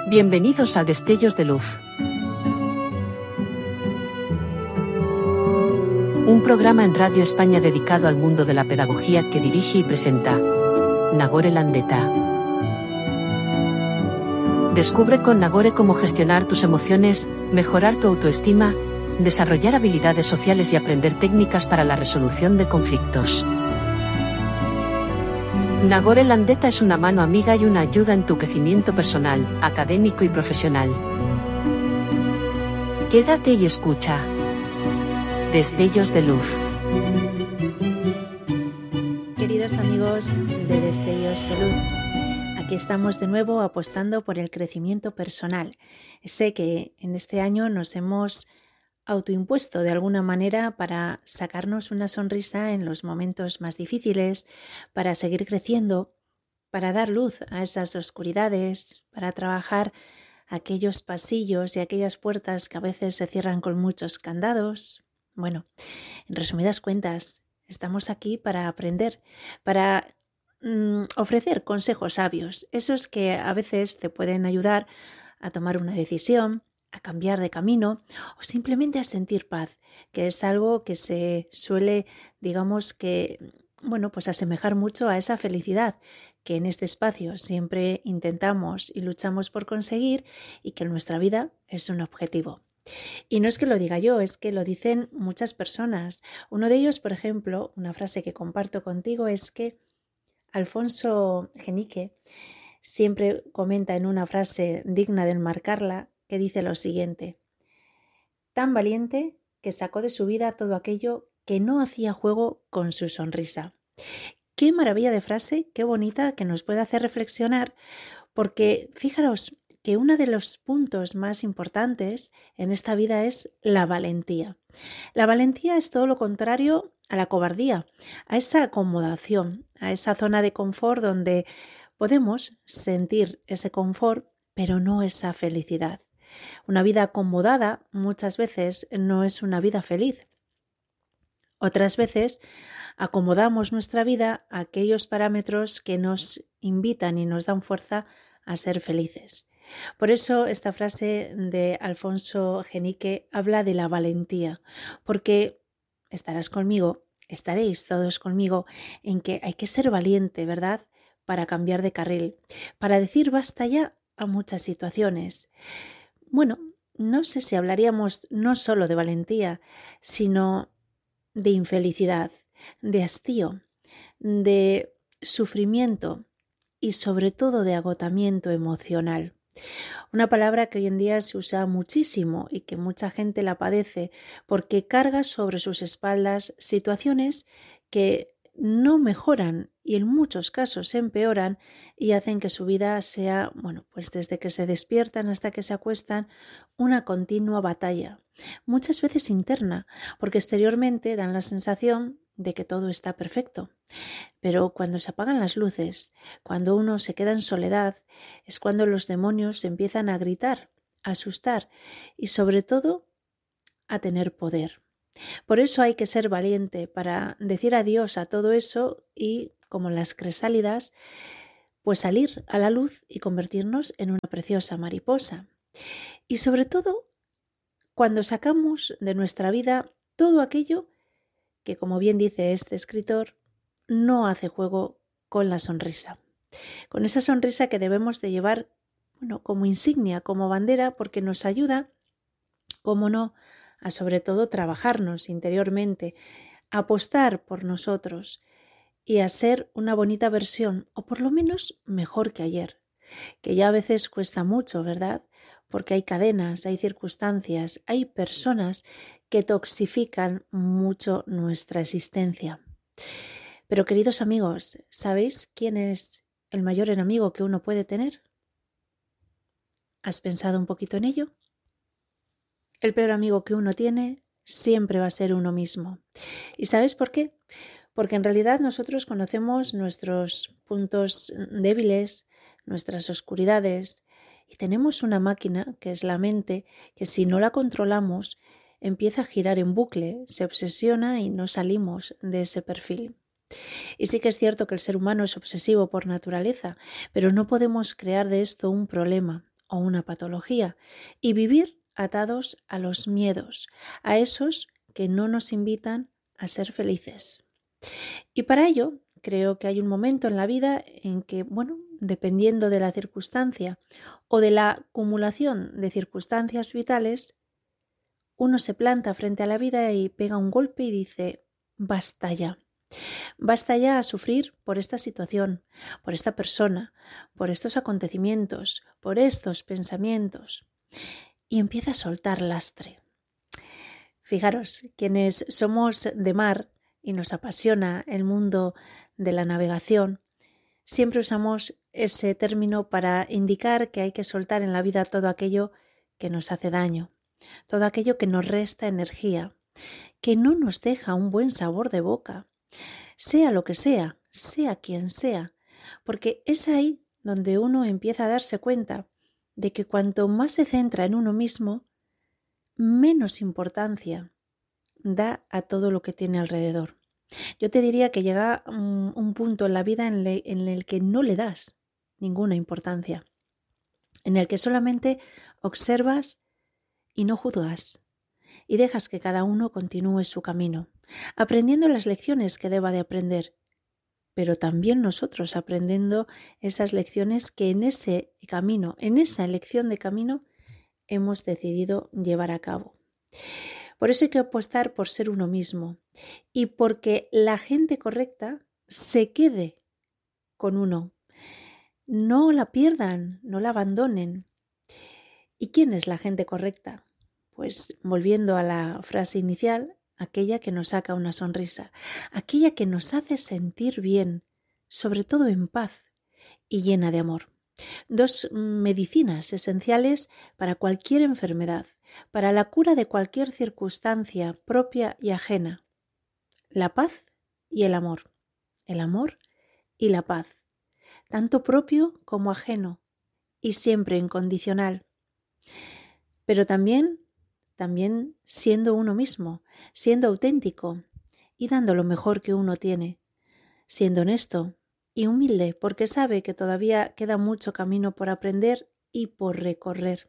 Bienvenidos a Destellos de Luz. Un programa en Radio España dedicado al mundo de la pedagogía que dirige y presenta Nagore Landeta. Descubre con Nagore cómo gestionar tus emociones, mejorar tu autoestima, desarrollar habilidades sociales y aprender técnicas para la resolución de conflictos. Nagore Landeta es una mano amiga y una ayuda en tu crecimiento personal, académico y profesional. Quédate y escucha. Destellos de Luz. Queridos amigos de Destellos de Luz, aquí estamos de nuevo apostando por el crecimiento personal. Sé que en este año nos hemos autoimpuesto de alguna manera para sacarnos una sonrisa en los momentos más difíciles, para seguir creciendo, para dar luz a esas oscuridades, para trabajar aquellos pasillos y aquellas puertas que a veces se cierran con muchos candados. Bueno, en resumidas cuentas, estamos aquí para aprender, para ofrecer consejos sabios, esos que a veces te pueden ayudar a tomar una decisión, a cambiar de camino o simplemente a sentir paz, que es algo que se suele, pues asemejar mucho a esa felicidad que en este espacio siempre intentamos y luchamos por conseguir y que en nuestra vida es un objetivo. Y no es que lo diga yo, es que lo dicen muchas personas. Uno de ellos, por ejemplo, una frase que comparto contigo es que Alfonso Genique siempre comenta en una frase digna de enmarcarla que dice lo siguiente: tan valiente que sacó de su vida todo aquello que no hacía juego con su sonrisa. Qué maravilla de frase, qué bonita, que nos puede hacer reflexionar, porque fijaros que uno de los puntos más importantes en esta vida es la valentía. La valentía es todo lo contrario a la cobardía, a esa acomodación, a esa zona de confort donde podemos sentir ese confort, pero no esa felicidad. Una vida acomodada muchas veces no es una vida feliz. Otras veces acomodamos nuestra vida a aquellos parámetros que nos invitan y nos dan fuerza a ser felices. Por eso esta frase de Alfonso Genique habla de la valentía, porque estarás conmigo, estaréis todos conmigo en que hay que ser valiente, ¿verdad?, para cambiar de carril, para decir basta ya a muchas situaciones. Bueno, no sé si hablaríamos no solo de valentía, sino de infelicidad, de hastío, de sufrimiento y sobre todo de agotamiento emocional. Una palabra que hoy en día se usa muchísimo y que mucha gente la padece porque carga sobre sus espaldas situaciones que no mejoran y en muchos casos empeoran y hacen que su vida sea, pues desde que se despiertan hasta que se acuestan, una continua batalla, muchas veces interna, porque exteriormente dan la sensación de que todo está perfecto. Pero cuando se apagan las luces, cuando uno se queda en soledad, es cuando los demonios empiezan a gritar, a asustar y sobre todo a tener poder. Por eso hay que ser valiente para decir adiós a todo eso y, como las crisálidas, pues salir a la luz y convertirnos en una preciosa mariposa. Y sobre todo, cuando sacamos de nuestra vida todo aquello que, como bien dice este escritor, no hace juego con la sonrisa. Con esa sonrisa que debemos de llevar, como insignia, como bandera, porque nos ayuda, cómo no, a sobre todo trabajarnos interiormente, a apostar por nosotros y a ser una bonita versión, o por lo menos mejor que ayer, que ya a veces cuesta mucho, ¿verdad? Porque hay cadenas, hay circunstancias, hay personas que toxifican mucho nuestra existencia. Pero queridos amigos, ¿sabéis quién es el mayor enemigo que uno puede tener? ¿Has pensado un poquito en ello? El peor amigo que uno tiene siempre va a ser uno mismo. ¿Y sabes por qué? Porque en realidad nosotros conocemos nuestros puntos débiles, nuestras oscuridades, y tenemos una máquina, que es la mente, que si no la controlamos, empieza a girar en bucle, se obsesiona y no salimos de ese perfil. Y sí que es cierto que el ser humano es obsesivo por naturaleza, pero no podemos crear de esto un problema, o una patología y vivir atados a los miedos, a esos que no nos invitan a ser felices. Y para ello, creo que hay un momento en la vida en que, dependiendo de la circunstancia o de la acumulación de circunstancias vitales, uno se planta frente a la vida y pega un golpe y dice, basta ya. Basta ya a sufrir por esta situación, por esta persona, por estos acontecimientos, por estos pensamientos. Y empieza a soltar lastre. Fijaros, quienes somos de mar y nos apasiona el mundo de la navegación, siempre usamos ese término para indicar que hay que soltar en la vida todo aquello que nos hace daño, todo aquello que nos resta energía, que no nos deja un buen sabor de boca, sea lo que sea quien sea, porque es ahí donde uno empieza a darse cuenta de que cuanto más se centra en uno mismo, menos importancia da a todo lo que tiene alrededor. Yo te diría que llega un punto en la vida en el que no le das ninguna importancia, en el que solamente observas y no juzgas, y dejas que cada uno continúe su camino, aprendiendo las lecciones que deba de aprender, pero también nosotros aprendiendo esas lecciones que en ese camino, en esa elección de camino, hemos decidido llevar a cabo. Por eso hay que apostar por ser uno mismo y porque la gente correcta se quede con uno. No la pierdan, no la abandonen. ¿Y quién es la gente correcta? Pues volviendo a la frase inicial, aquella que nos saca una sonrisa, aquella que nos hace sentir bien, sobre todo en paz y llena de amor. Dos medicinas esenciales para cualquier enfermedad, para la cura de cualquier circunstancia propia y ajena. La paz y el amor y la paz, tanto propio como ajeno y siempre incondicional. Pero también siendo uno mismo, siendo auténtico y dando lo mejor que uno tiene, siendo honesto y humilde porque sabe que todavía queda mucho camino por aprender y por recorrer.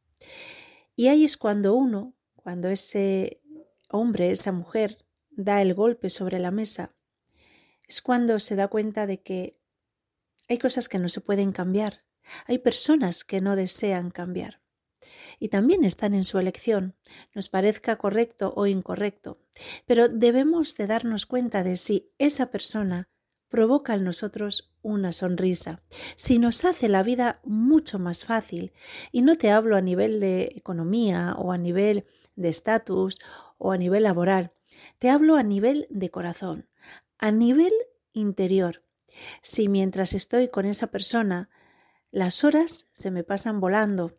Y ahí es cuando ese hombre, esa mujer, da el golpe sobre la mesa, es cuando se da cuenta de que hay cosas que no se pueden cambiar, hay personas que no desean cambiar. Y también están en su elección, nos parezca correcto o incorrecto, pero debemos de darnos cuenta de si esa persona provoca en nosotros una sonrisa, si nos hace la vida mucho más fácil. Y no te hablo a nivel de economía o a nivel de estatus o a nivel laboral, te hablo a nivel de corazón, a nivel interior. Si mientras estoy con esa persona las horas se me pasan volando,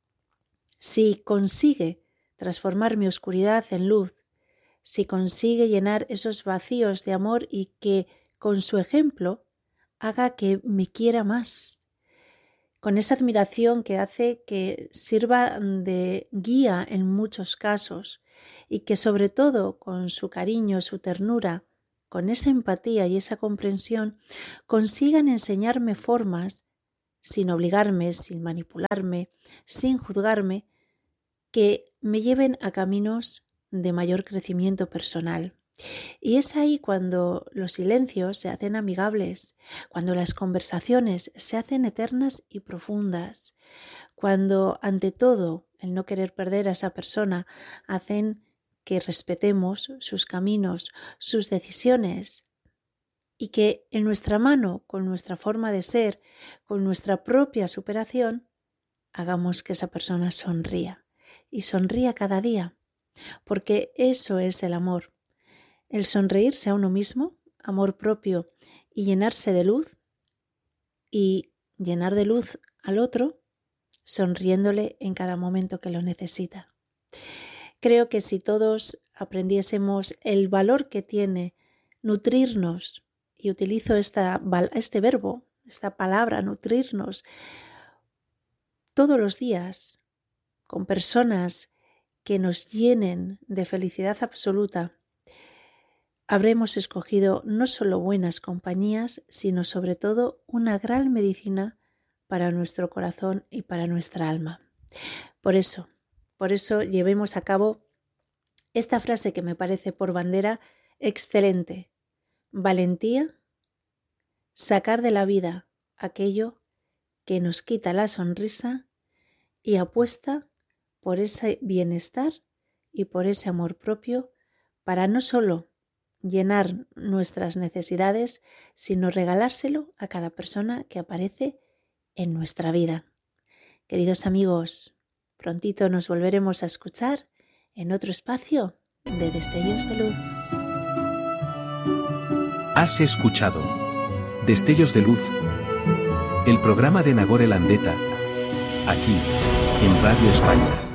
si consigue transformar mi oscuridad en luz, si consigue llenar esos vacíos de amor y que con su ejemplo haga que me quiera más, con esa admiración que hace que sirva de guía en muchos casos y que sobre todo con su cariño, su ternura, con esa empatía y esa comprensión consigan enseñarme formas sin obligarme, sin manipularme, sin juzgarme, que me lleven a caminos de mayor crecimiento personal. Y es ahí cuando los silencios se hacen amigables, cuando las conversaciones se hacen eternas y profundas, cuando ante todo el no querer perder a esa persona hacen que respetemos sus caminos, sus decisiones y que en nuestra mano, con nuestra forma de ser, con nuestra propia superación, hagamos que esa persona sonría. Y sonría cada día, porque eso es el amor. El sonreírse a uno mismo, amor propio y llenarse de luz y llenar de luz al otro, sonriéndole en cada momento que lo necesita. Creo que si todos aprendiésemos el valor que tiene nutrirnos, y utilizo este verbo, esta palabra, nutrirnos, todos los días, con personas que nos llenen de felicidad absoluta, habremos escogido no solo buenas compañías, sino sobre todo una gran medicina para nuestro corazón y para nuestra alma. Por eso llevemos a cabo esta frase que me parece por bandera excelente. Valentía, sacar de la vida aquello que nos quita la sonrisa y apuesta por ese bienestar y por ese amor propio para no solo llenar nuestras necesidades, sino regalárselo a cada persona que aparece en nuestra vida. Queridos amigos, prontito nos volveremos a escuchar en otro espacio de Destellos de Luz. Has escuchado Destellos de Luz, el programa de Nagore Landeta, aquí, en Radio España.